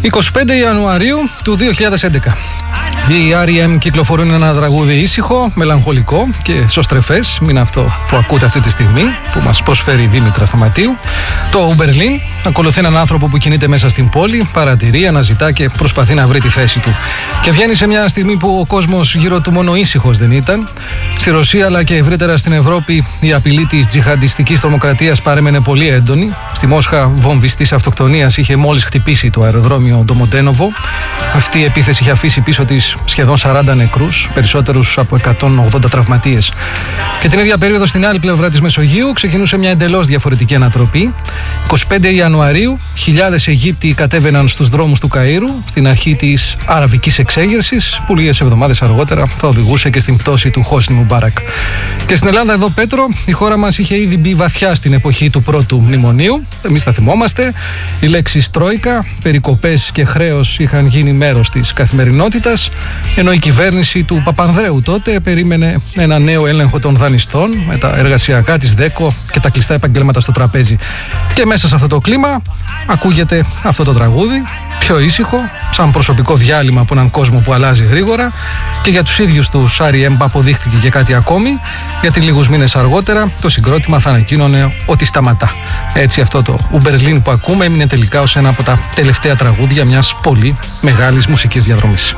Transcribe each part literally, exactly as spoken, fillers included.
είκοσι πέντε Ιανουαρίου του δύο χιλιάδες έντεκα. Οι αρ ι εμ κυκλοφορούν ένα τραγούδι ήσυχο, μελαγχολικό και σωστρεφές. Μην αυτό που ακούτε αυτή τη στιγμή, που μας προσφέρει η Δήμητρα Σταματίου. Το Ουμπερλίν ακολουθεί έναν άνθρωπο που κινείται μέσα στην πόλη, παρατηρεί, αναζητά και προσπαθεί να βρει τη θέση του. Και βγαίνει σε μια στιγμή που ο κόσμος γύρω του μόνο ήσυχος δεν ήταν. Στη Ρωσία αλλά και ευρύτερα στην Ευρώπη η απειλή της τζιχαντιστικής τρομοκρατίας παρέμενε πολύ έντονη. Στη Μόσχα, βομβιστής αυτοκτονίας είχε μόλις χτυπήσει το αεροδρόμιο Ντομοντένοβο. Αυτή η επίθεση είχε αφήσει πίσω της σχεδόν σαράντα νεκρούς, περισσότερους από εκατόν ογδόντα τραυματίες. Και την ίδια περίοδο στην άλλη πλευρά της Μεσογείου ξεκινούσε μια εντελώς διαφορετική ανατροπή. είκοσι πέντε Ιανουαρίου, χιλιάδες Αιγύπτιοι κατέβαιναν στους δρόμους του Καΐρου στην αρχή της αραβικής εξέγερσης, που λίγες εβδομάδες αργότερα θα οδηγούσε και στην πτώση του Χόσνι Μουμπάρακ. Και στην Ελλάδα, εδώ Πέτρο, η χώρα μας είχε ήδη μπει βαθιά στην εποχή του πρώτου μνημονίου. Εμείς τα θυμόμαστε. Οι λέξεις Τρόικα, περικοπές και χρέος είχαν γίνει μέρος της καθημερινότητας, ενώ η κυβέρνηση του Παπανδρέου τότε περίμενε ένα νέο έλεγχο των δανειστών με τα εργασιακά της ΔΕΚΟ και τα κλειστά επαγγέλματα στο τραπέζι. Και μέσα σε αυτό το κλίμα ακούγεται αυτό το τραγούδι, πιο ήσυχο, σαν προσωπικό διάλειμμα από έναν κόσμο που αλλάζει γρήγορα, και για τους ίδιους τους αρ ι εμ αποδείχθηκε και κάτι ακόμη, γιατί λίγους μήνες αργότερα το συγκρότημα θα ανακοίνωνε ότι σταματά. Έτσι αυτό το Ουμπερλίν που ακούμε έμεινε τελικά ως ένα από τα τελευταία τραγούδια μιας πολύ μεγάλης μουσικής διαδρομής.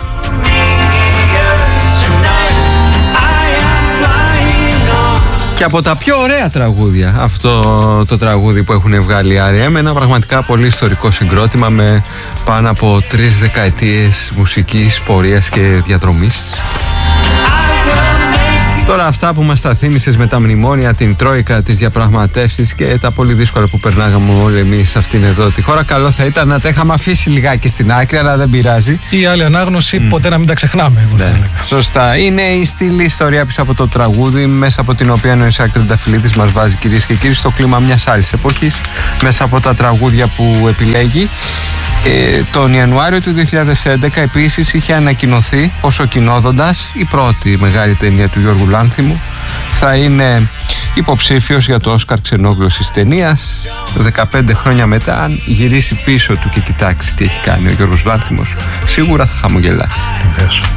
Και από τα πιο ωραία τραγούδια αυτό το τραγούδι που έχουν βγάλει οι αρ ι εμ, ένα πραγματικά πολύ ιστορικό συγκρότημα με πάνω από τρεις δεκαετίες μουσικής πορείας και διαδρομής. Τώρα αυτά που μας τα θύμισες με τα μνημόνια, την Τρόικα, τις διαπραγματεύσεις και τα πολύ δύσκολα που περνάγαμε όλοι εμείς σε αυτήν εδώ τη χώρα, καλό θα ήταν να τα είχαμε αφήσει λιγάκι στην άκρη, αλλά δεν πειράζει. Η άλλη ανάγνωση, mm. ποτέ να μην τα ξεχνάμε. Εγώ ναι, σωστά. Είναι η στήλη ιστορία πίσω από το τραγούδι, μέσα από την οποία ο Ισάκ Τρενταφυλλίδης μας βάζει, κυρίες και κύριοι, στο κλίμα μιας άλλης εποχής, μέσα από τα τραγούδια που επιλέγει. Ε, τον Ιανουάριο του δύο χιλιάδες έντεκα επίσης είχε ανακοινωθεί πως ο Κοινόδοντας, η πρώτη μεγάλη ταινία του Γιώργου Λάνθιμου, θα είναι υποψήφιος για το Όσκαρ ξενόγλωσσης ταινίας. δεκαπέντε χρόνια μετά, αν γυρίσει πίσω του και κοιτάξει τι έχει κάνει ο Γιώργος Λάνθιμος, σίγουρα θα χαμογελάσει.